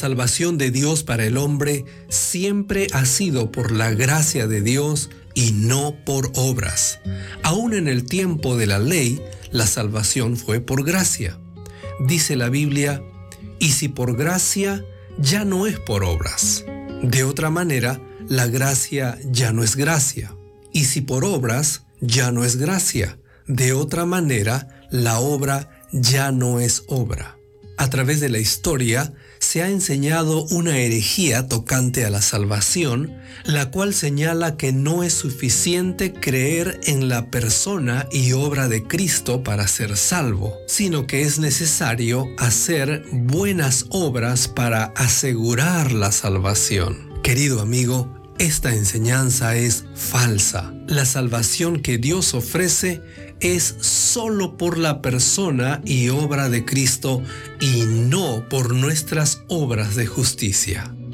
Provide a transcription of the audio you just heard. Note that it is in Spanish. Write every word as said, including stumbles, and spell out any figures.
salvación de Dios para el hombre siempre ha sido por la gracia de Dios y no por obras. Aún en el tiempo de la ley, la salvación fue por gracia. Dice la Biblia, y si por gracia, ya no es por obras. De otra manera, la gracia ya no es gracia. Y si por obras, ya no es gracia. De otra manera, la obra ya no es obra. A través de la historia se ha enseñado una herejía tocante a la salvación, la cual señala que no es suficiente creer en la persona y obra de Cristo para ser salvo, sino que es necesario hacer buenas obras para asegurar la salvación. Querido amigo, esta enseñanza es falsa. La salvación que Dios ofrece es solo por la persona y obra de Cristo y no por nuestras obras de justicia.